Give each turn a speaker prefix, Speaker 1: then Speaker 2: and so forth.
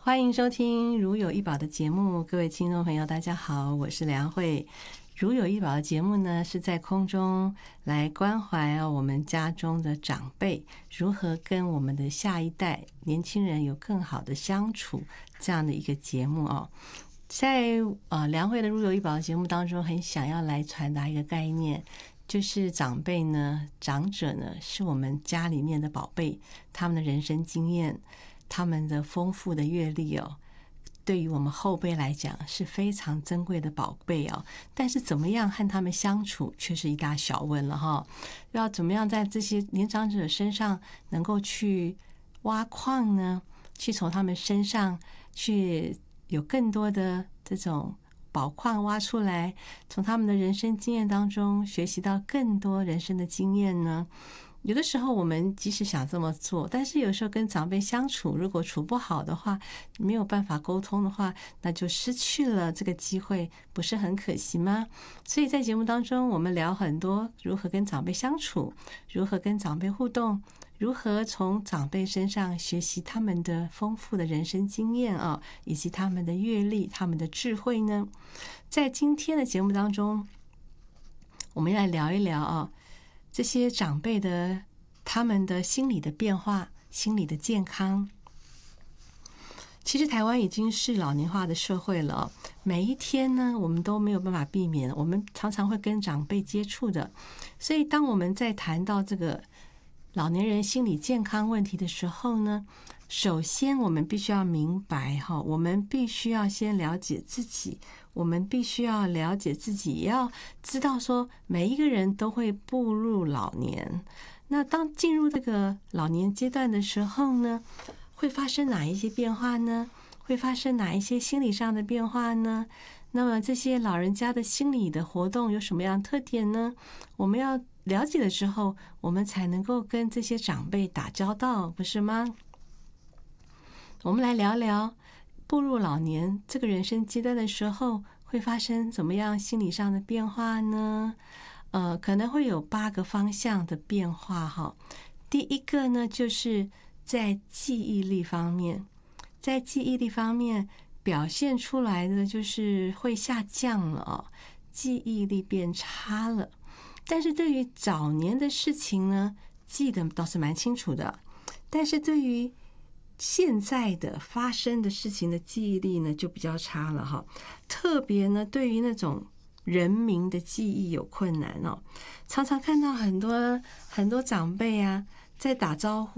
Speaker 1: 欢迎收听如有一宝的节目，各位听众朋友大家好，我是梁慧。如有一宝的节目呢，是在空中来关怀我们家中的长辈如何跟我们的下一代年轻人有更好的相处这样的一个节目哦。在梁慧的如有一宝的节目当中，很想要来传达一个概念，就是长辈呢、长者呢，是我们家里面的宝贝，他们的人生经验，他们的丰富的阅历哦，对于我们后辈来讲是非常珍贵的宝贝哦。但是怎么样和他们相处，却是一大小问了哈。要怎么样在这些年长者身上能够去挖矿呢？去从他们身上去有更多的这种宝矿挖出来，从他们的人生经验当中学习到更多人生的经验呢？有的时候我们即使想这么做，但是有时候跟长辈相处，如果处不好的话，没有办法沟通的话，那就失去了这个机会，不是很可惜吗？所以在节目当中，我们聊很多如何跟长辈相处，如何跟长辈互动，如何从长辈身上学习他们的丰富的人生经验啊，以及他们的阅历、他们的智慧呢？在今天的节目当中，我们要来聊一聊啊，这些长辈的他们的心理的变化、心理的健康。其实台湾已经是老年化的社会了，每一天呢，我们都没有办法避免，我们常常会跟长辈接触的。所以当我们在谈到这个老年人心理健康问题的时候呢，首先我们必须要明白哈，我们必须要先了解自己，我们必须要了解自己，也要知道说每一个人都会步入老年。那当进入这个老年阶段的时候呢，会发生哪一些变化呢？会发生哪一些心理上的变化呢？那么这些老人家的心理的活动有什么样的特点呢？我们要了解了之后，我们才能够跟这些长辈打交道，不是吗？我们来聊聊步入老年这个人生阶段的时候会发生怎么样心理上的变化呢？可能会有8个方向的变化哈。第一个呢，就是在记忆力方面，在记忆力方面表现出来的就是会下降了哦，记忆力变差了。但是对于早年的事情呢，记得倒是蛮清楚的，但是对于现在的发生的事情的记忆力呢，就比较差了哈。特别呢，对于那种人名的记忆有困难哦。常常看到很多长辈啊，在打招呼